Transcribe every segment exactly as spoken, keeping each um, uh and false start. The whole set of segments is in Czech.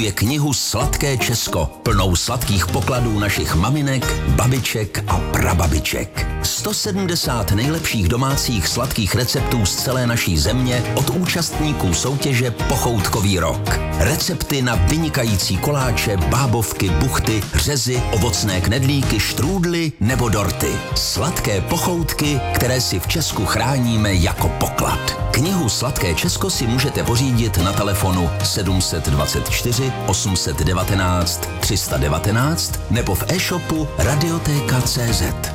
je knihu Sladké Česko, plnou sladkých pokladů našich maminek, babiček a prababiček. sto sedmdesát nejlepších domácích sladkých receptů z celé naší země od účastníků soutěže Pochoutkový rok. Recepty na vynikající koláče, bábovky, buchty, řezy, ovocné knedlíky, štrůdly nebo dorty. Sladké pochoutky, které si v Česku chráníme jako poklad. Knihu Sladké Česko si můžete pořídit na telefonu sedm set dvacet čtyři osm set devatenáct tři sta devatenáct nebo v e-shopu radioteka tečka cé zet.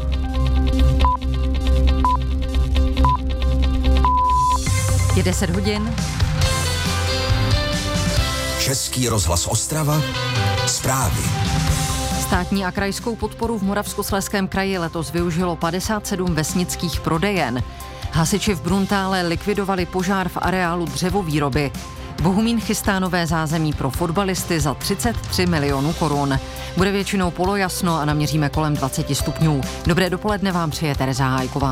Je deset hodin. Český rozhlas Ostrava. Zprávy. Státní a krajskou podporu v Moravskoslezském kraji letos využilo padesát sedm vesnických prodejen. Hasiči v Bruntále likvidovali požár v areálu dřevovýroby. Bohumín chystá nové zázemí pro fotbalisty za třicet tři milionů korun. Bude většinou polojasno a naměříme kolem dvacet stupňů. Dobré dopoledne vám přeje Tereza Hájková.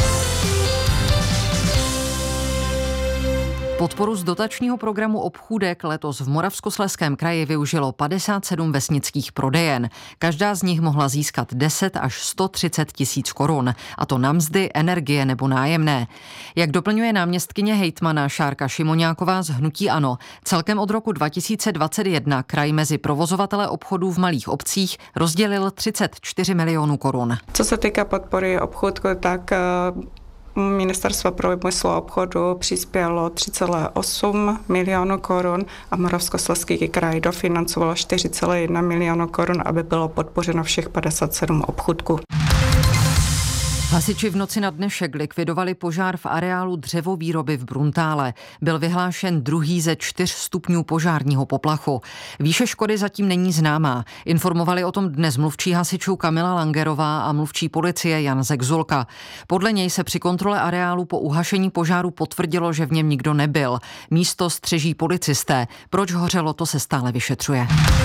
Podporu z dotačního programu Obchůdek letos v Moravskoslezském kraji využilo padesát sedm vesnických prodejen. Každá z nich mohla získat deset až sto třicet tisíc korun, a to na mzdy, energie nebo nájemné. Jak doplňuje náměstkyně hejtmana Šárka Šimoňáková z hnutí ANO, celkem od roku dva tisíce dvacet jedna kraj mezi provozovatele obchodů v malých obcích rozdělil třicet čtyři milionů korun. Co se týká podpory obchůdku, tak Ministerstvo průmyslu a obchodu přispělo tři celé osm milionů korun a Moravskoslezský kraj dofinancovalo čtyři celé jedna milionu korun, aby bylo podpořeno všech padesát sedm obchůdků. Hasiči v noci na dnešek likvidovali požár v areálu dřevovýroby v Bruntále. Byl vyhlášen druhý ze čtyř stupňů požárního poplachu. Výše škody zatím není známá. Informovali o tom dnes mluvčí hasičů Kamila Langerová a mluvčí policie Jan Zegzulka. Podle něj se při kontrole areálu po uhašení požáru potvrdilo, že v něm nikdo nebyl. Místo střeží policisté. Proč hořelo, to se stále vyšetřuje.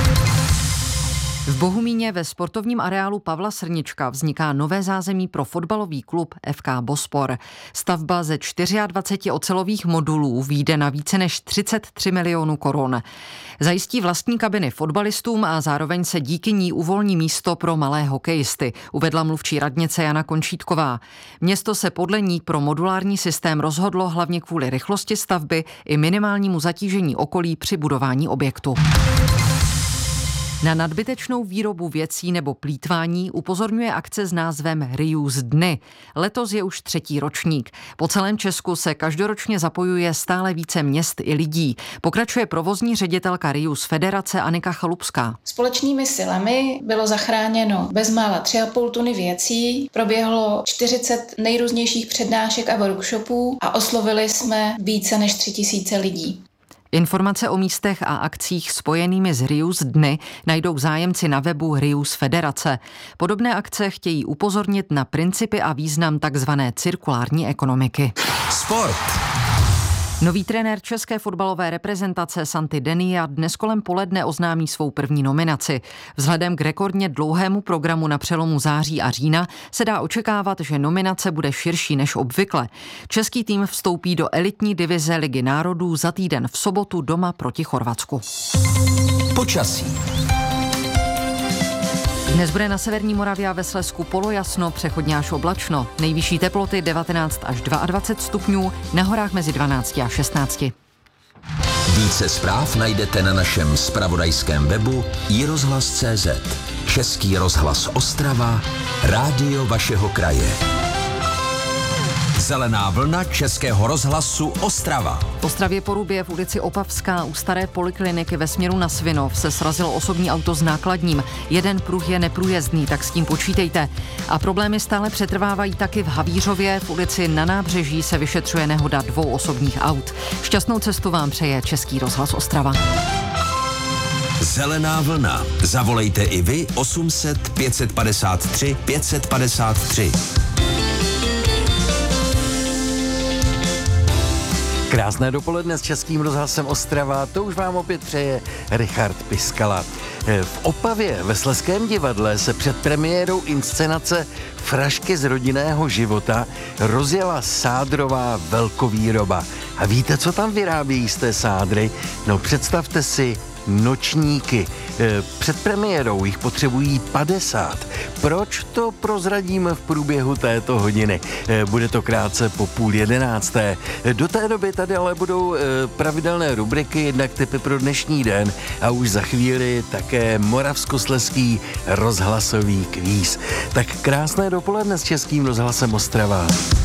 V Bohumíně ve sportovním areálu Pavla Srnička vzniká nové zázemí pro fotbalový klub F K Bospor. Stavba ze dvacet čtyři ocelových modulů vyjde na více než třicet tři milionů korun. Zajistí vlastní kabiny fotbalistům a zároveň se díky ní uvolní místo pro malé hokejisty, uvedla mluvčí radnice Jana Končítková. Město se podle ní pro modulární systém rozhodlo hlavně kvůli rychlosti stavby i minimálnímu zatížení okolí při budování objektu. Na nadbytečnou výrobu věcí nebo plýtvání upozorňuje akce s názvem Reuse dny. Letos je už třetí ročník. Po celém Česku se každoročně zapojuje stále více měst i lidí. Pokračuje provozní ředitelka Reuse Federace Anika Chalupská. Společnými silami bylo zachráněno bezmála tři a půl tuny věcí, proběhlo čtyřicet nejrůznějších přednášek a workshopů a oslovili jsme více než tři tisíce lidí. Informace o místech a akcích spojenými s Reuse dny najdou zájemci na webu Reuse Federace. Podobné akce chtějí upozornit na principy a význam takzvané cirkulární ekonomiky. Sport. Nový trenér české fotbalové reprezentace Santi Denia dnes kolem poledne oznámí svou první nominaci. Vzhledem k rekordně dlouhému programu na přelomu září a října se dá očekávat, že nominace bude širší než obvykle. Český tým vstoupí do elitní divize Ligy národů za týden v sobotu doma proti Chorvatsku. Počasí. Dnes bude na severní Moravě a ve Slezsku polojasno, přechodně až oblačno. Nejvyšší teploty devatenáct až dvacet dva stupňů, na horách mezi dvanáct a šestnáct. Více zpráv najdete na našem zpravodajském webu i rozhlas tečka cé zet. Český rozhlas Ostrava, rádio vašeho kraje. Zelená vlna Českého rozhlasu Ostrava. V Ostravě Porubě v ulici Opavská u staré polikliniky ve směru na Svinov se srazilo osobní auto s nákladním. Jeden pruh je neprůjezdný, tak s tím počítejte. A problémy stále přetrvávají taky v Havířově. V ulici Na Nábřeží se vyšetřuje nehoda dvou osobních aut. Šťastnou cestu vám přeje Český rozhlas Ostrava. Zelená vlna. Zavolejte i vy osm set pět set padesát tři pět set padesát tři. Krásné dopoledne s Českým rozhlasem Ostrava, to už vám opět přeje Richard Piskala. V Opavě ve Slezském divadle se před premiérou inscenace Frašky z rodinného života rozjela sádrová velkovýroba. A víte, co tam vyrábějí z té sádry? No představte si nočníky. Před premiérou jich potřebují padesát. Proč, to prozradíme v průběhu této hodiny. Bude to krátce po půl jedenácté. Do té doby tady ale budou pravidelné rubriky, jednak tipy pro dnešní den a už za chvíli také moravskoslezský rozhlasový kvíz. Tak krásné dopoledne s Českým rozhlasem Ostrava.